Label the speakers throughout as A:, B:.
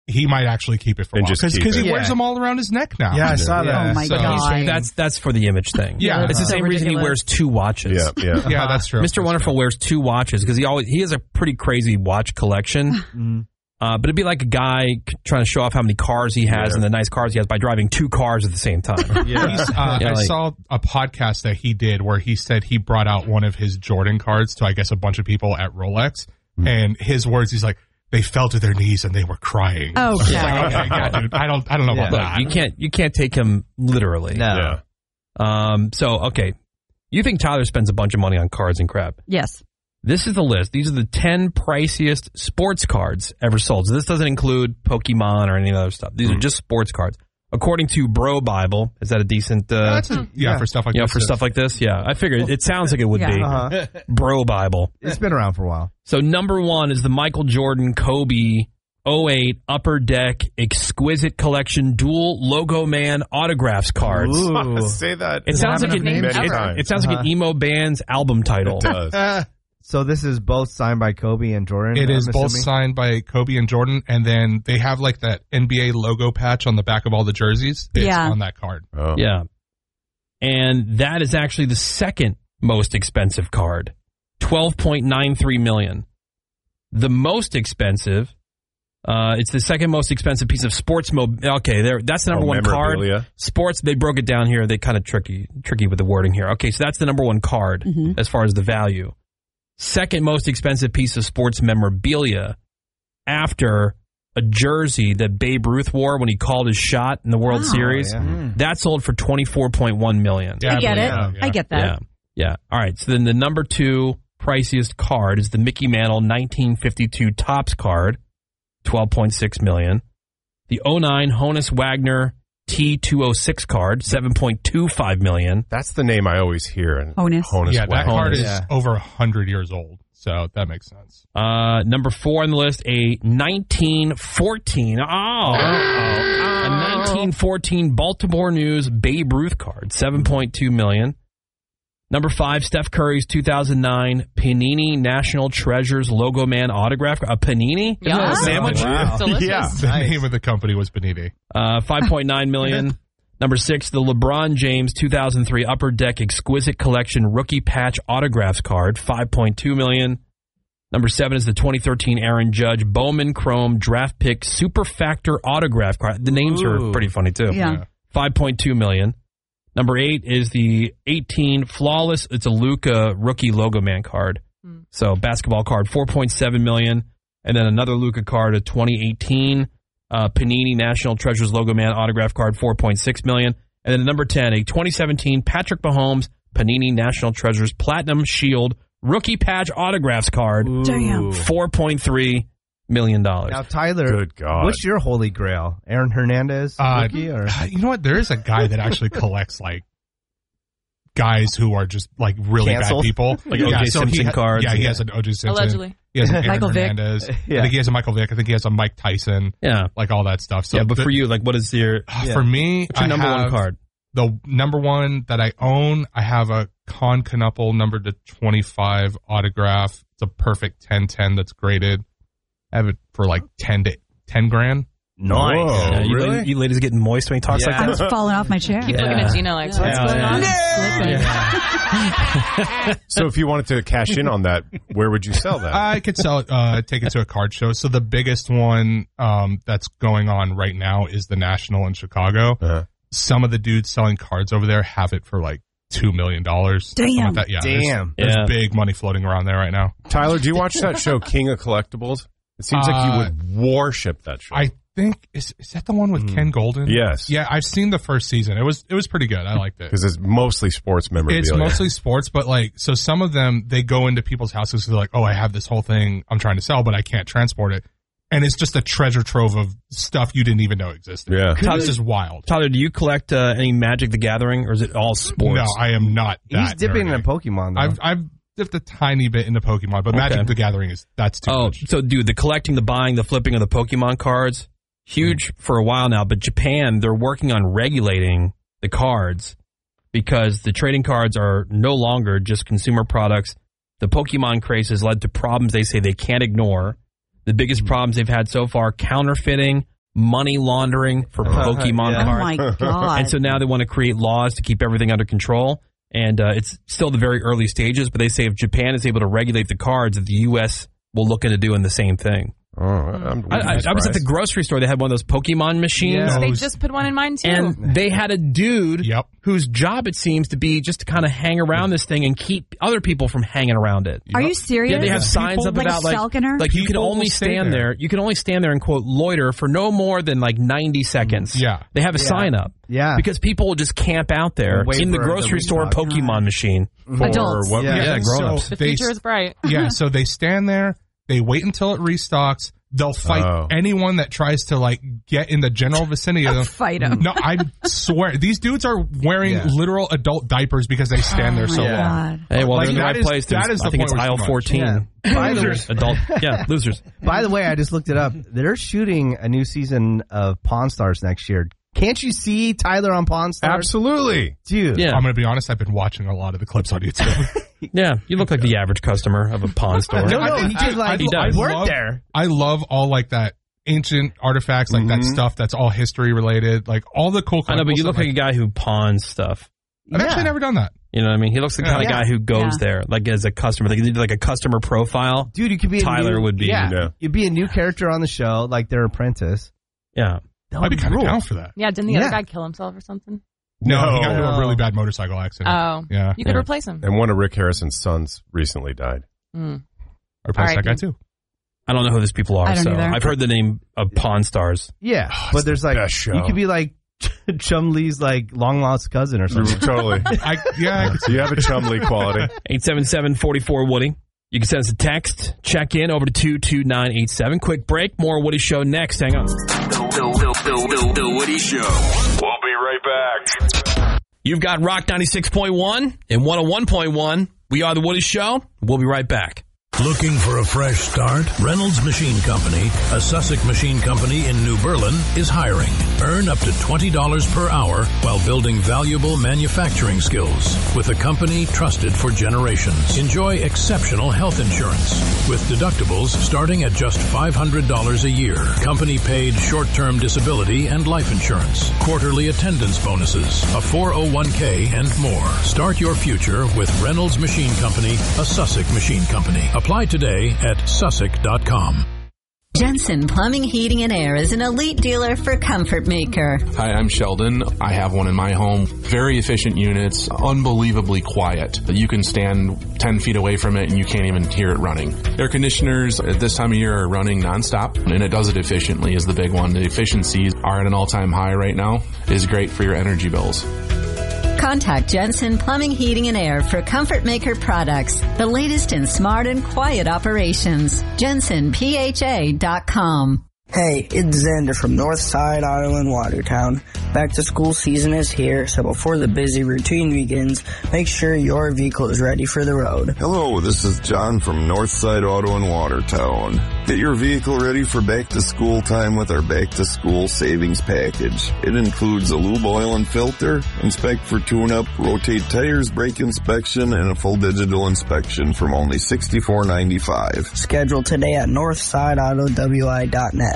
A: he might actually keep it for a while. Because he wears them all around his neck now.
B: Yeah, I saw that.
C: Oh, my God.
D: That's for the image thing.
A: Yeah.
D: It's the same reason he wears 2 watches.
A: Yeah, that's true.
D: Mr. Wonderful wears 2 watches because he has a pretty crazy watch collection. But it'd be like a guy trying to show off how many cars he has and the nice cars he has by driving 2 cars at the same time.
A: I saw a podcast that he did where he said he brought out one of his Jordan cards to, I guess, a bunch of people at Rolex. And his words, he's like, they fell to their knees and they were crying.
C: Oh,
A: okay, dude. I don't know about that.
D: You can't take him literally.
B: No.
D: So, okay. You think Tyler spends a bunch of money on cards and crap?
C: Yes.
D: This is the list. These are the 10 priciest sports cards ever sold. So this doesn't include Pokemon or any other stuff. These are just sports cards. According to Bro Bible, is that a decent...
A: for stuff like this.
D: For stuff like this, yeah. I figured it sounds like it would be. Bro Bible.
B: It's been around for a while.
D: So number 1 is the Michael Jordan Kobe 08 Upper Deck Exquisite Collection Dual Logo Man Autographs cards.
B: Ooh.
E: Say that.
D: It sounds like an emo band's album title.
E: It does.
B: So this is both signed by Kobe and Jordan?
A: It is both signed by Kobe and Jordan, and then they have like that NBA logo patch on the back of all the jerseys. It's on that card.
E: Oh.
D: Yeah. And that is actually the second most expensive card. $12.93 million. The most expensive, it's the second most expensive piece of sports okay, that's the number one card. Sports, they broke it down here. They kind of tricky with the wording here. Okay, so that's the number one card as far as the value. Second most expensive piece of sports memorabilia after a jersey that Babe Ruth wore when he called his shot in the World Series. Yeah. That sold for $24.1 million.
C: I get it. I get that.
D: Yeah. All right. So then the number 2 priciest card is the Mickey Mantle 1952 Topps card, $12.6 million. The 09 Honus Wagner T206 card, $7.25 million.
E: That's the name I always hear.
C: Honus.
A: Yeah, that card is over 100 years old, so that makes sense.
D: Number 4 on the list, a 1914. A 1914 Baltimore News Babe Ruth card, $7.2 million. Number 5, Steph Curry's 2009 Panini National Treasures Logo Man autograph. A Panini?
C: Yeah.
D: Sandwich?
F: Wow. Delicious.
A: Yeah, the name of the company was Panini.
D: $5.9 million. Number 6, the LeBron James 2003 Upper Deck Exquisite Collection Rookie Patch Autographs card, $5.2 million. Number 7 is the 2013 Aaron Judge Bowman Chrome Draft Pick Super Factor Autograph card. The names are pretty funny, too.
C: Yeah.
D: $5.2 million. Number 8 is the 18 Flawless. It's a Luka Rookie Logo Man card. So basketball card, $4.7 million. And then another Luka card, a 2018 Panini National Treasures Logo Man autograph card, $4.6 million. And then number 10, a 2017 Patrick Mahomes Panini National Treasures Platinum Shield Rookie Patch Autographs card, $4.3 million.
B: Now, Tyler,
E: good God,
B: what's your holy grail? Aaron Hernandez rookie? Or?
A: You know what? There is a guy that actually collects like guys who are just like really
B: Canceled?
A: bad people.
D: Like O.J. Simpson cards.
A: Yeah, he has an O.J. Simpson.
F: Allegedly.
A: He has an Aaron
C: Michael Vick.
A: Hernandez. I think he has a Michael Vick. I think he has a Mike Tyson.
D: Yeah.
A: Like all that stuff. So
D: But for you, like, what is your...
A: For me,
D: what's your number one card?
A: The number one that I own, I have a Con Knuppel number to 25 autograph. It's a perfect 10-10 that's graded. I have it for like 10 grand.
B: Nice.
E: Whoa, really?
D: You ladies getting moist when he talks like
C: I'm
D: that?
C: just falling off my chair.
F: Keep looking at Gino like, what's going on?
E: So if you wanted to cash in on that, where would you sell that?
A: I could sell it, take it to a card show. So the biggest one that's going on right now is the National in Chicago.
E: Uh-huh.
A: Some of the dudes selling cards over there have it for like $2 million.
C: Damn.
A: Like that. Yeah,
B: Damn.
A: There's big money floating around there right now.
E: Tyler, do you watch that show, King of Collectibles? It seems like you would worship that show.
A: I think is that the one with Ken Golden?
E: Yes.
A: Yeah, I've seen the first season. It was pretty good. I liked it.
E: Because it's mostly sports memorabilia.
A: It's mostly sports, but like, so some of them, they go into people's houses and they're like, oh, I have this whole thing I'm trying to sell, but I can't transport it. And it's just a treasure trove of stuff you didn't even know existed.
E: Yeah.
A: It's just wild.
D: Tyler, do you collect any Magic the Gathering, or is it all sports?
A: No, I am not that
B: He's dipping
A: nerdy.
B: in Pokemon, though.
A: I've dipped a tiny bit into Pokemon, but Magic the Gathering that's too much.
D: So dude, the collecting, the buying, the flipping of the Pokemon cards, huge for a while now, but Japan, they're working on regulating the cards because the trading cards are no longer just consumer products. The Pokemon craze has led to problems they say they can't ignore. The biggest problems they've had so far, counterfeiting, money laundering for Pokemon cards.
C: Oh my God.
D: And so now they want to create laws to keep everything under control. And it's still the very early stages, but they say if Japan is able to regulate the cards, that the U.S. will look into doing the same thing. I was at the grocery store. They had one of those Pokemon machines.
F: Yeah. They just put one in mine, too.
D: And they had a dude whose job it seems to be just to kind of hang around this thing and keep other people from hanging around it.
C: Are you serious?
D: Yeah, they have signs up about like you can only stand there. You can only stand there and quote loiter for no more than like 90 seconds.
A: Yeah.
D: They have a sign up.
B: Yeah.
D: Because people will just camp out there in the grocery store Pokemon machine.
C: Adults.
D: Grown-ups.
F: The future is bright.
A: Yeah, so they stand there. They wait until it restocks. They'll fight anyone that tries to like get in the general vicinity of them.
C: Fight them.
A: No, I swear these dudes are wearing literal adult diapers because they stand there so long.
D: Hey, well, they're in the right place.
A: That is
D: I think it's aisle 14. Losers. Adult. Yeah, losers.
B: By the way, I just looked it up. They're shooting a new season of Pawn Stars next year. Can't you see Tyler on Pawn Stars?
E: Absolutely.
B: Dude.
D: Yeah.
A: I'm going to be honest, I've been watching a lot of the clips on YouTube.
D: Yeah, you look like the average customer of a pawn store.
B: No, he just like,
D: does.
B: I worked there.
A: I love all like that ancient artifacts, like that stuff that's all history related, like all the cool.
D: I know, but you look like a guy who pawns stuff.
A: I've actually never done that.
D: You know what I mean? He looks like the kind of guy who goes there, like as a customer. Like, like a customer profile.
B: Dude, you could be
D: Tyler would be.
B: Yeah, you'd be a new character on the show, like their apprentice.
D: Yeah.
A: I'd be kind of down for that.
F: Yeah, didn't the other guy kill himself or something?
A: No, he got into a really bad motorcycle accident.
F: Oh.
A: Yeah.
F: You could replace him.
E: And one of Rick Harrison's sons recently died.
A: I replaced that guy too.
D: I don't know who these people are, so
C: either.
D: I've heard the name of Pawn Stars.
B: Yeah, but there's like, you could be like Chumlee's like long lost cousin or something.
E: Totally. So you have a Chumlee quality.
D: 877-44-WOODY. You can send us a text. Check in over to 22987. Quick break. More Woody Show next. Hang on.
G: The Woody Show. We'll be right back.
D: You've got Rock 96.1 and 101.1. We are The Woody Show. We'll be right back.
H: Looking for a fresh start? Reynolds Machine Company, a Sussex machine company in New Berlin, is hiring. Earn up to $20 per hour while building valuable manufacturing skills with a company trusted for generations. Enjoy exceptional health insurance with deductibles starting at just $500 a year. Company-paid short-term disability and life insurance, quarterly attendance bonuses, a 401k, and more. Start your future with Reynolds Machine Company, a Sussex machine company. Apply today at Sussex.com.
I: Jensen Plumbing, Heating, and Air is an elite dealer for Comfort Maker.
J: Hi, I'm Sheldon. I have one in my home. Very efficient units, unbelievably quiet. You can stand 10 feet away from it and you can't even hear it running. Air conditioners at this time of year are running nonstop, and it does it efficiently is the big one. The efficiencies are at an all-time high right now. It is great for your energy bills.
I: Contact Jensen Plumbing, Heating, and Air for Comfort Maker products, the latest in smart and quiet operations. JensenPHA.com.
K: Hey, it's Xander from Northside Auto in Watertown. Back to school season is here, so before the busy routine begins, make sure your vehicle is ready for the road.
L: Hello, this is John from Northside Auto in Watertown. Get your vehicle ready for back to school time with our back to school savings package. It includes a lube oil and filter, inspect for tune-up, rotate tires, brake inspection, and a full digital inspection from only $64.95.
K: Schedule today at northsideautowi.net.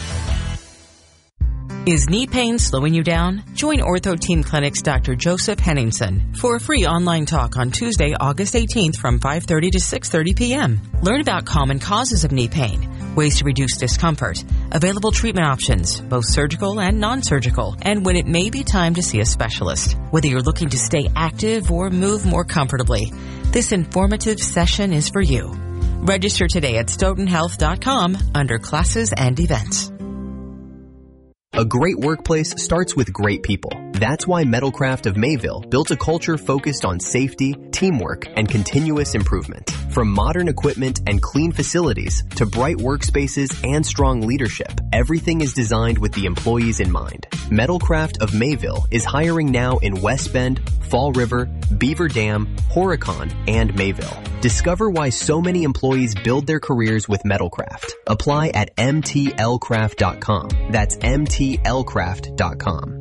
M: Is knee pain slowing you down? Join Ortho Team Clinic's Dr. Joseph Henningsen for a free online talk on Tuesday, August 18th from 5:30 to 6:30 p.m. Learn about common causes of knee pain, ways to reduce discomfort, available treatment options, both surgical and non-surgical, and when it may be time to see a specialist. Whether you're looking to stay active or move more comfortably, this informative session is for you. Register today at stoughtonhealth.com under classes and events.
N: A great workplace starts with great people. That's why Metalcraft of Mayville built a culture focused on safety, teamwork, and continuous improvement. From modern equipment and clean facilities to bright workspaces and strong leadership, everything is designed with the employees in mind. Metalcraft of Mayville is hiring now in West Bend, Fall River, Beaver Dam, Horicon, and Mayville. Discover why so many employees build their careers with Metalcraft. Apply at mtlcraft.com. That's mtlcraft.com.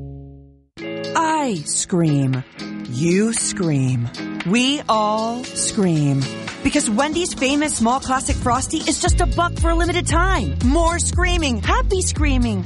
O: I scream. You scream. We all scream. Because Wendy's famous small classic Frosty is just $1 for a limited time. More screaming. Happy screaming.